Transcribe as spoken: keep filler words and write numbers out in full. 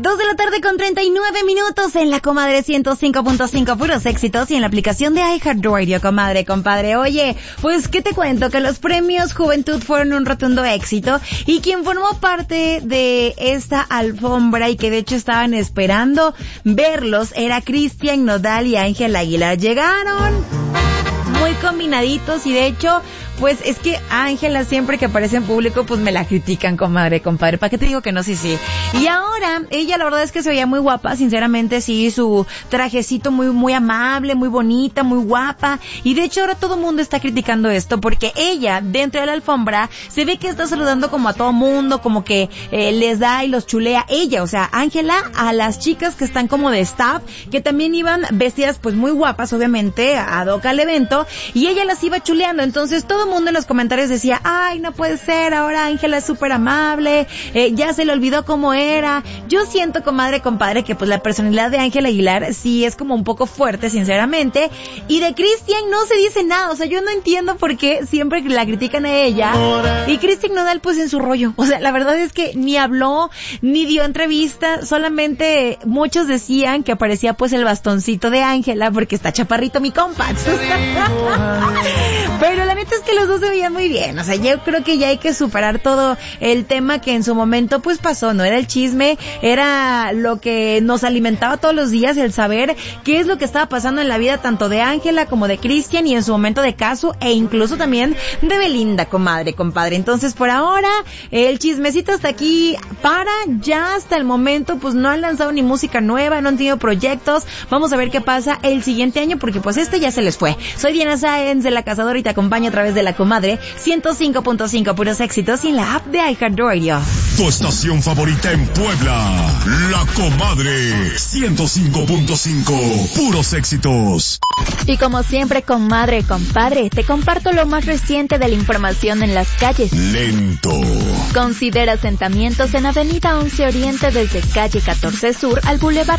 Dos de la tarde con treinta y nueve minutos en la Comadre ciento cinco punto cinco, puros éxitos, y en la aplicación de iHeartRadio, comadre, compadre. Oye, pues, ¿qué te cuento? Que los premios Juventud fueron un rotundo éxito, y quien formó parte de esta alfombra y que de hecho estaban esperando verlos era Cristian Nodal y Ángel Aguilar. Llegaron muy combinaditos y de hecho, pues es que Ángela siempre que aparece en público, pues me la critican, comadre, compadre. ¿Para qué te digo que no? Sí, sí. Y ahora, ella la verdad es que se veía muy guapa, sinceramente, sí, su trajecito muy, muy amable, muy bonita, muy guapa. Y de hecho ahora todo el mundo está criticando esto porque ella, dentro de la alfombra, se ve que está saludando como a todo mundo, como que eh, les da y los chulea. Ella, o sea, Ángela, a las chicas que están como de staff, que también iban vestidas pues muy guapas, obviamente, ad hoc al evento, y ella las iba chuleando. Entonces todo el mundo en los comentarios decía, ay, no puede ser, ahora Ángela es súper amable, eh, ya se le olvidó cómo era. Yo siento, comadre, compadre, que pues la personalidad de Ángela Aguilar sí es como un poco fuerte, sinceramente, y de Cristian no se dice nada. O sea, yo no entiendo por qué siempre la critican a ella, y Cristian Nodal pues en su rollo. O sea, la verdad es que ni habló, ni dio entrevista, solamente muchos decían que aparecía pues el bastoncito de Ángela, porque está chaparrito mi compa. Pero la neta es que los dos se veían muy bien. O sea, yo creo que ya hay que superar todo el tema que en su momento pues pasó, ¿no? Era el chisme, era lo que nos alimentaba todos los días, el saber qué es lo que estaba pasando en la vida tanto de Ángela como de Cristian, y en su momento de Casu, e incluso también de Belinda, comadre, compadre. Entonces, por ahora, el chismecito hasta aquí para, ya hasta el momento pues no han lanzado ni música nueva, no han tenido proyectos. Vamos a ver qué pasa el siguiente año, porque pues este ya se les fue. Soy Diana Sáenz de La Cazadora y te acompaño a través de La Comadre ciento cinco punto cinco, puros éxitos, y en la app de iHeartRadio. Tu estación favorita en Puebla, La Comadre ciento cinco punto cinco, puros éxitos. Y como siempre, comadre, compadre, te comparto lo más reciente de la información en las calles. Lento. Considera asentamientos en Avenida once Oriente desde calle catorce Sur al Boulevard